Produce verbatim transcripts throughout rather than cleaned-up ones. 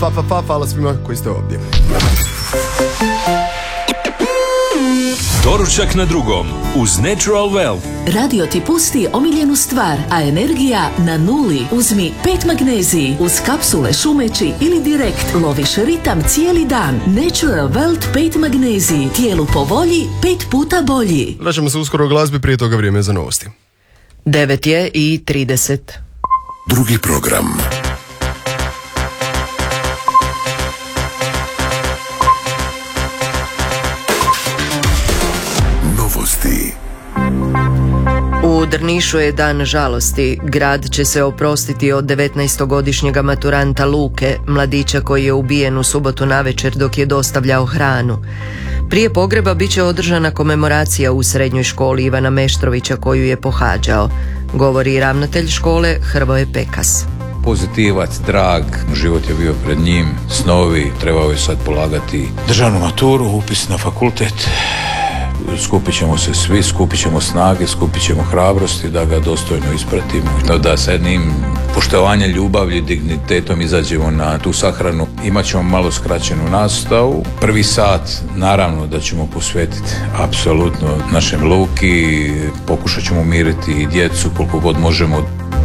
Pa, pa, pa, hvala svima koji ste ovdje. Doručak na drugom uz Natural Wealth. Radio ti pusti omiljenu stvar, a energija na nuli. Uzmi pet magneziji uz kapsule šumeći ili direkt loviš ritam cijeli dan. Natural Wealth pet magneziji. Tijelu po volji, pet puta bolji. Vraćamo se uskoro u glazbi, prije toga vrijeme za novosti. devet je i trideset. Drugi program. Novosti. U Drnišu je dan žalosti. Grad će se oprostiti od devetnaestogodišnjega maturanta Luke, mladića koji je ubijen u subotu navečer dok je dostavljao hranu. Prije pogreba bit će održana komemoracija u srednjoj školi Ivana Meštrovića koju je pohađao, govori ravnatelj škole Hrvoje Pekas. Pozitivac, drag, život je bio pred njim, snovi, trebao je sad polagati državnu maturu, upis na fakultet. Skupit ćemo se svi, skupit ćemo snage, skupit ćemo hrabrosti da ga dostojno ispratimo. Da sa jednim poštovanjem, ljubavlju, dignitetom izađemo na tu sahranu. Imat ćemo malo skraćenu nastavu. Prvi sat, naravno da ćemo posvetiti apsolutno našem Luki, pokušat ćemo umiriti i djecu koliko god možemo.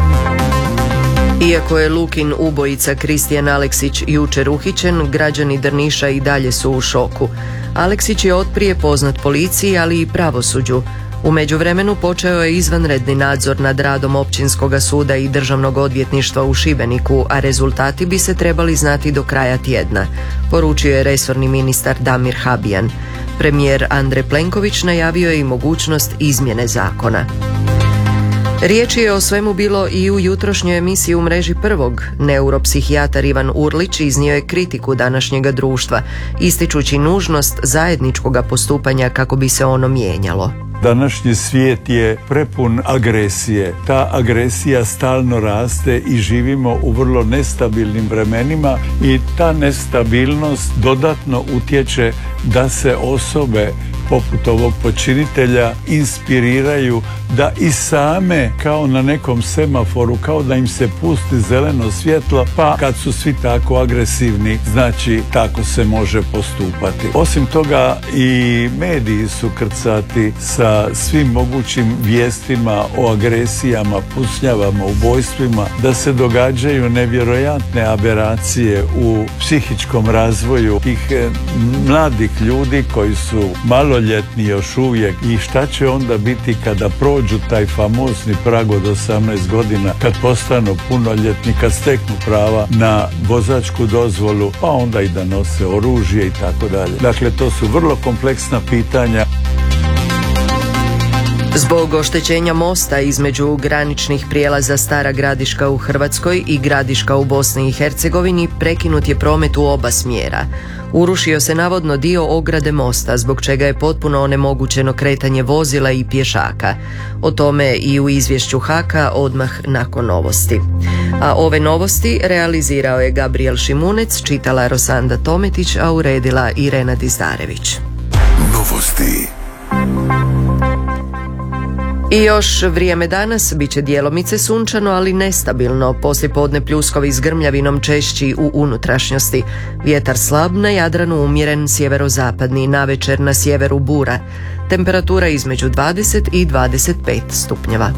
Iako je Lukin ubojica Kristijan Aleksić jučer uhićen, građani Drniša i dalje su u šoku. Aleksić je otprije poznat policiji, ali i pravosuđu. U međuvremenu počeo je izvanredni nadzor nad radom Općinskog suda i Državnog odvjetništva u Šibeniku, a rezultati bi se trebali znati do kraja tjedna, poručio je resorni ministar Damir Habijan. Premijer Andrej Plenković najavio je i mogućnost izmjene zakona. Riječ je o svemu bilo i u jutrošnjoj emisiji u mreži Prvog. Neuropsihijatar Ivan Urlić iznio je kritiku današnjega društva, ističući nužnost zajedničkoga postupanja kako bi se ono mijenjalo. Današnji svijet je prepun agresije. Ta agresija stalno raste i živimo u vrlo nestabilnim vremenima i ta nestabilnost dodatno utječe da se osobe poput ovog počinitelja inspiriraju da i same kao na nekom semaforu, kao da im se pusti zeleno svjetlo, pa kad su svi tako agresivni, znači tako se može postupati. Osim toga i mediji su krcati sa svim mogućim vijestima o agresijama, pucnjavama, ubojstvima, da se događaju nevjerojatne aberacije u psihičkom razvoju tih mladih ljudi koji su maloljetni još uvijek. I šta će onda biti kada prođu taj famozni prag od osamnaest godina, kad postanu punoljetni, kad steknu prava na vozačku dozvolu, pa onda i da nose oružje i tako dalje. Dakle, to su vrlo kompleksna pitanja. Zbog oštećenja mosta između graničnih prijelaza Stara Gradiška u Hrvatskoj i Gradiška u Bosni i Hercegovini prekinut je promet u oba smjera. Urušio se navodno dio ograde mosta, zbog čega je potpuno onemogućeno kretanje vozila i pješaka. O tome i u izvješću Haka odmah nakon novosti. A ove novosti realizirao je Gabriel Šimunec, čitala Rosanda Tometić, a uredila Irena Dizdarević. Novosti. I još vrijeme danas bit će djelomice sunčano, ali nestabilno. Poslijepodne pljuskovi s grmljavinom češći u unutrašnjosti. Vjetar slab, na Jadranu umjeren, sjeverozapadni, navečer na sjeveru bura. Temperatura između dvadeset i dvadeset pet stupnjeva.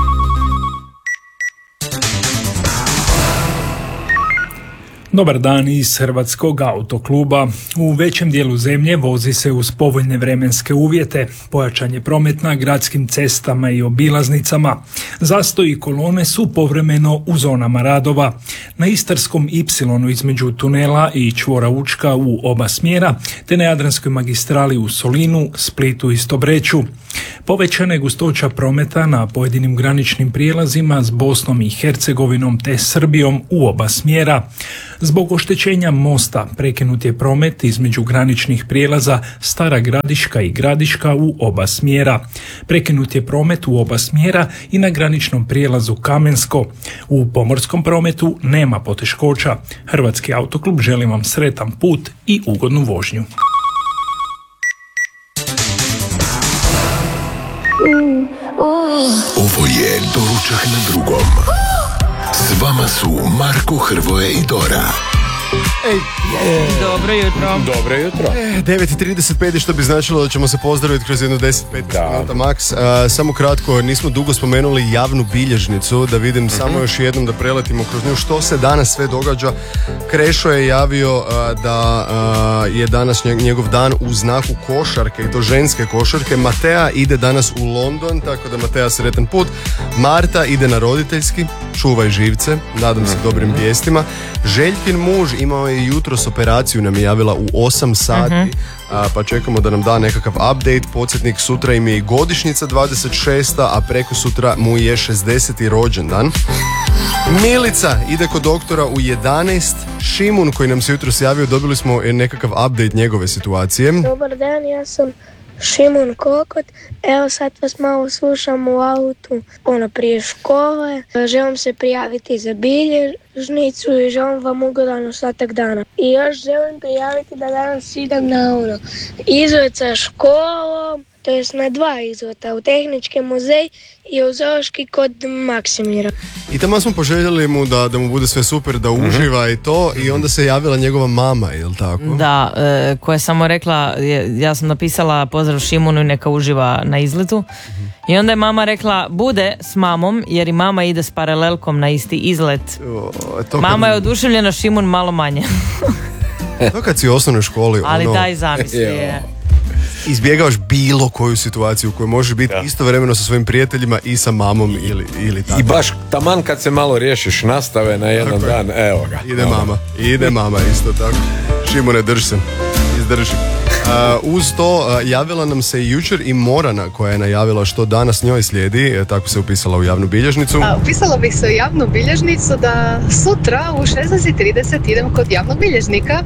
Dobar dan iz Hrvatskog autokluba. U većem dijelu zemlje vozi se uz povoljne vremenske uvjete, pojačan je promet na gradskim cestama i obilaznicama. Zastoj i kolone su povremeno u zonama radova. Na Istarskom ipsilonu između tunela i čvora Učka u oba smjera, te na Jadranskoj magistrali u Solinu, Splitu i Stobreću. Povećana je gustoća prometa na pojedinim graničnim prijelazima s Bosnom i Hercegovinom te Srbijom u oba smjera. Zbog oštećenja mosta prekinut je promet između graničnih prijelaza Stara Gradiška i Gradiška u oba smjera. Prekinut je promet u oba smjera i na graničnom prijelazu Kamensko. U pomorskom prometu nema poteškoća. Hrvatski autoklub želi vam sretan put i ugodnu vožnju. Ovo je Doručak na drugom. S vama su Marko, Hrvoje i Dora. Ej, Dobro jutro. Dobro jutro. E, devet i trideset pet, što bi značilo da ćemo se pozdraviti kroz jedno deset do petnaest minuta maks. A, samo kratko, nismo dugo spomenuli javnu bilježnicu, da vidim mm-hmm. samo još jednom da preletimo kroz nju što se danas sve događa. Krešo je javio a, da a, je danas njegov dan u znaku košarke, i to ženske košarke. Matea ide danas u London, tako da Matea sretan put. Marta ide na roditeljski, čuvaj živce, nadam se dobrim vijestima. Željkin muž imao je jutros operaciju, nam je javila u osam sati, uh-huh. a, pa čekamo da nam da nekakav update. Podsjetnik, sutra im je i godišnjica dvadeset šesta, a preko sutra mu je šezdeseti rođendan. Milica ide kod doktora u jedanaest. Šimun, koji nam se jutros javio, dobili smo nekakav update njegove situacije. Dobar dan, ja sam Šimun Kokot. Evo sad vas malo slušam u autu, ono prije škole. Želim se prijaviti za bilježnicu i želim vam ugodan ostatak dana. I još želim prijaviti da danas idem na ono izlet sa školom, to jest na dva izleta, u Tehnički muzej i u zoološki kod Maksimira. I tamo smo poželjeli mu da, da mu bude sve super, da uživa mm-hmm. i to, i onda se javila njegova mama, je li tako? Da, e, koja je samo rekla, je, ja sam napisala pozdrav Šimunu i neka uživa na izletu. Mm-hmm. I onda je mama rekla, bude s mamom, jer i mama ide s paralelkom na isti izlet. O, to mama kad... je oduševljena, Šimun malo manje. To kad si u osnovnoj školi. Ali ono... daj zamisli je. Izbjegavaš bilo koju situaciju u kojoj možeš biti ja. istovremeno sa svojim prijateljima i sa mamom ili, ili tako. I baš taman kad se malo riješiš nastave na jedan tako dan, je. Evo ga. Ide evo. mama, ide mama isto tako. Šimone, drži se, izdrži. Uh, uz to uh, javila nam se i jučer i Morana, koja je najavila što danas njoj slijedi, tako se upisala u javnu bilježnicu. A, upisala bih se u javnu bilježnicu da sutra u šesnaest i trideset idem kod javnog bilježnika.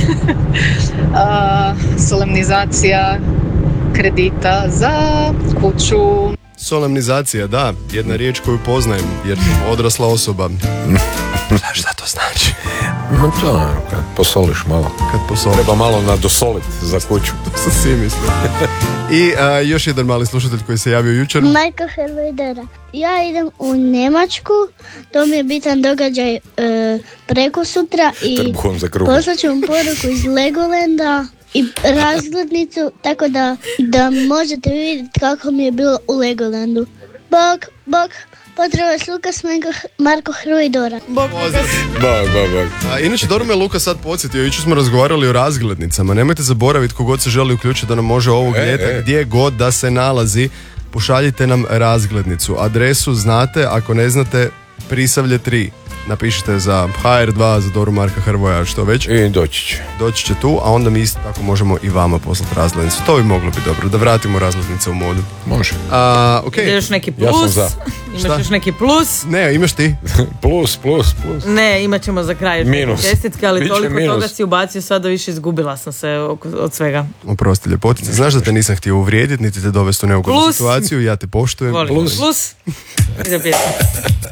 A, solemnizacija kredita za kuću. Solemnizacija, da, jedna riječ koju poznajem, jer sam odrasla osoba. Znaš šta to znači? No to, kad posoliš malo. Kad posoliš. Treba malo nadosoliti za kuću. To sam svi mislio. I a, još jedan mali slušatelj koji se javio jučer. Marko Hrvojdora. Ja idem u Njemačku, to mi je bitan događaj e, preko sutra i poslat ću vam poruku iz Legolanda i razglednicu, tako da, da možete vidjeti kako mi je bilo u Legolandu. Bog, bog. Pozdrav vas, Lukas, Marko Hrvojdora. Bog, bog, bog. A, inače, dobro me Luka sad podsjetio, jučer smo razgovarali o razglednicama. Nemojte zaboraviti kogod se želi uključiti da nam može ovog e, ljeta, e. gdje god da se nalazi, pošaljite nam razglednicu. Adresu znate, ako ne znate, Prisavlje tri. Napišite za ha er dva, za Doru Marka Hrvoja, što već. I doći će. Doći će tu, a onda mi isto tako možemo i vama poslati razglednicu. To bi moglo biti dobro, da vratimo razglednice u modu. Može. A, okay. Ide još neki plus. Ja sam za. Imaš Šta? još neki plus. Ne, imaš ti. plus, plus, plus. Ne, imat ćemo za kraj minus. Čestitke, ali Biće toliko minus. toga si ubacio, sada više izgubila sam se od svega. Oprosti, ljepotice. Znaš da te nisam htio uvrijediti, niti te dovesti u neugodnu situaciju, ja te poštujem. Volim. Plus. Plus.